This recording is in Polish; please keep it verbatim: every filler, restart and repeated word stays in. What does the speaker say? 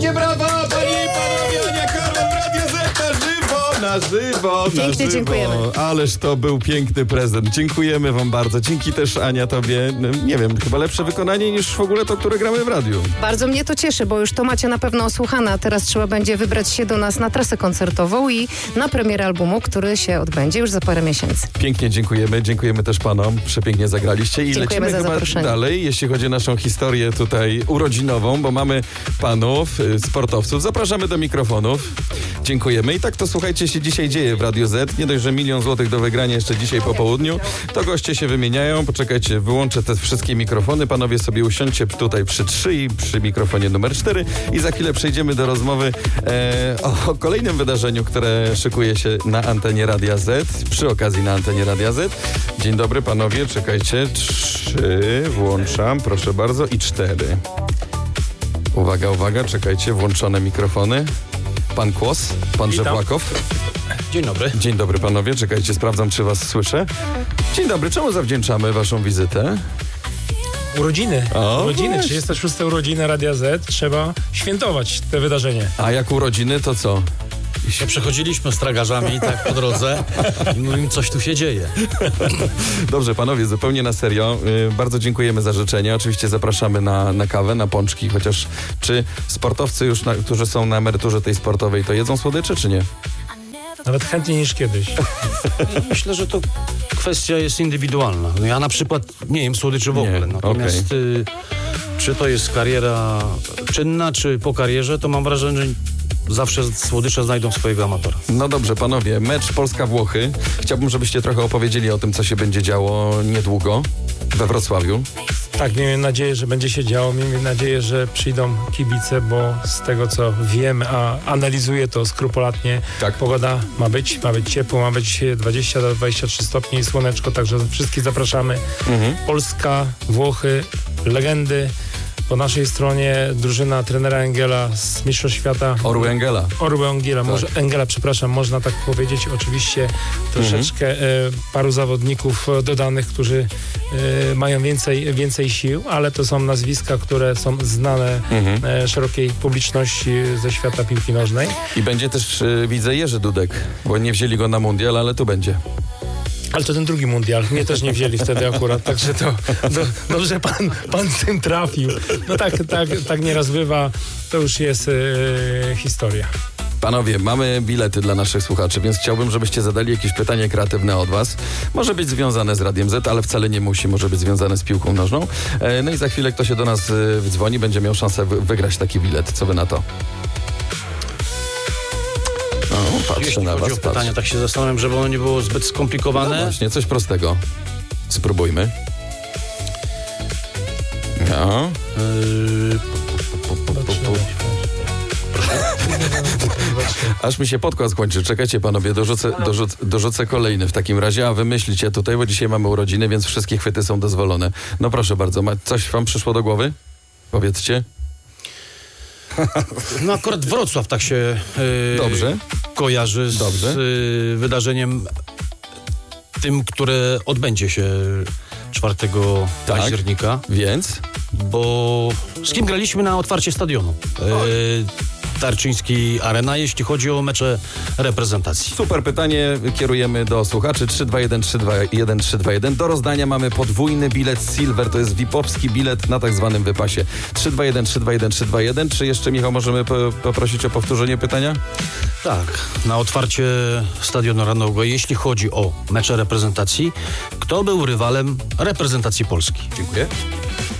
Wielkie brawa, panie i panowie, Ania Karol, Radio Z na żywo, na żywo, na Pięknie żywo. dziękujemy. Ależ to był piękny prezent. Dziękujemy wam bardzo. Dzięki też, Ania, tobie, no, nie wiem, chyba lepsze wykonanie niż w ogóle to, które gramy w radiu. Bardzo mnie to cieszy, bo już to macie na pewno osłuchane, a teraz trzeba będzie wybrać się do nas na trasę koncertową i na premierę albumu, który się odbędzie już za parę miesięcy. Pięknie dziękujemy. Dziękujemy też panom. Przepięknie zagraliście. I Dziękujemy lecimy za chyba zaproszenie. dalej, jeśli chodzi o naszą historię tutaj urodzinową, bo mamy panów, y, sportowców. Zapraszamy do mikrofonów. Dziękujemy. I tak to, słuchajcie, się dzisiaj dzieje w Radiu Z. Nie dość, że milion złotych do wygrania jeszcze dzisiaj po południu, to goście się wymieniają. Poczekajcie, wyłączę te wszystkie mikrofony. Panowie sobie usiądźcie tutaj przy trzy i przy mikrofonie numer cztery i za chwilę przejdziemy do rozmowy e, o, o kolejnym wydarzeniu, które szykuje się na antenie Radia Z, przy okazji na antenie Radia Z. Dzień dobry panowie, czekajcie. Trzy, włączam, proszę bardzo, i cztery. Uwaga, uwaga, czekajcie, włączone mikrofony. Pan Kłos, pan Witam. Żewłakow. Dzień dobry. Dzień dobry panowie, czekajcie, sprawdzam, czy was słyszę. Dzień dobry, czemu zawdzięczamy waszą wizytę? Urodziny. O, urodziny, właśnie. trzydzieste szóste urodziny Radia Z. Trzeba świętować te wydarzenie. A jak urodziny, to co? Się przechodziliśmy z tragarzami tak po drodze i mówimy, coś tu się dzieje. Dobrze, panowie, zupełnie na serio. Yy, bardzo dziękujemy za życzenia. Oczywiście zapraszamy na, na kawę, na pączki, chociaż czy sportowcy już, na, którzy są na emeryturze tej sportowej, to jedzą słodycze, czy nie? Nawet chętniej niż kiedyś. Myślę, że to kwestia jest indywidualna. No ja na przykład nie jem słodyczy w Nie, ogóle. Natomiast okej. y, czy to jest kariera czynna, czy po karierze, to mam wrażenie, że zawsze słodycze znajdą swojego amatora. No dobrze, panowie, mecz Polska-Włochy. Chciałbym, żebyście trochę opowiedzieli o tym, co się będzie działo niedługo we Wrocławiu. Tak, miejmy nadzieję, że będzie się działo. Miejmy nadzieję, że przyjdą kibice, bo z tego co wiem, a analizuję to skrupulatnie, Tak. pogoda ma być, ma być ciepło, ma być dwadzieścia do dwudziestu trzech stopni i słoneczko, także wszystkich zapraszamy. Mhm. Polska, Włochy, legendy. Po naszej stronie drużyna trenera Engela z Mistrzostw Świata. Orły Engela. Orły Engela, może Engela, przepraszam, można tak powiedzieć. Oczywiście troszeczkę e, paru zawodników e, dodanych, którzy e, mają więcej, więcej sił, ale to są nazwiska, które są znane Mhm. e, szerokiej publiczności ze świata piłki nożnej. I będzie też, y, widzę, Jerzy Dudek, bo nie wzięli go na mundial, ale tu będzie. Ale to ten drugi mundial. Mnie też nie wzięli wtedy akurat, także to do, dobrze pan, pan z tym trafił. No tak, tak, tak nieraz bywa. To już jest e, historia. Panowie, mamy bilety dla naszych słuchaczy, więc chciałbym, żebyście zadali jakieś pytanie kreatywne od was. Może być związane z Radiem Z, ale wcale nie musi, może być związane z piłką nożną. E, no i za chwilę ktoś się do nas y, dzwoni, będzie miał szansę wy- wygrać taki bilet. Co wy na to? No, patrzę Jeśli na chodzi was, o patrzę. pytania, tak się zastanawiam, żeby ono nie było zbyt No skomplikowane. właśnie, coś prostego. Spróbujmy. No. Yy, Aż mi się podkład kończy. Czekajcie panowie, dorzucę, dorzuc, dorzucę kolejny w takim razie, a wy myślicie tutaj, bo dzisiaj mamy urodziny, więc wszystkie chwyty są dozwolone. No proszę bardzo, ma, coś wam przyszło do głowy? Powiedzcie. no akurat Wrocław tak się yy, Dobrze. kojarzy z Dobrze. yy, wydarzeniem tym, które odbędzie się czwartego Tak. października. Więc? Bo z kim graliśmy na otwarcie stadionu? Yy, Tarczyński Arena, jeśli chodzi o mecze reprezentacji. Super pytanie kierujemy do słuchaczy. trzy dwa jeden trzy dwa jeden trzy dwa jeden. Do rozdania mamy podwójny bilet Silver, to jest V I P-owski bilet na tak zwanym wypasie. trzy dwa jeden trzy dwa jeden trzy dwa jeden. Czy jeszcze, Michał, możemy po, poprosić o powtórzenie pytania? Tak, na otwarcie stadionu Arenowego, jeśli chodzi o mecze reprezentacji, kto był rywalem reprezentacji Polski? Dziękuję.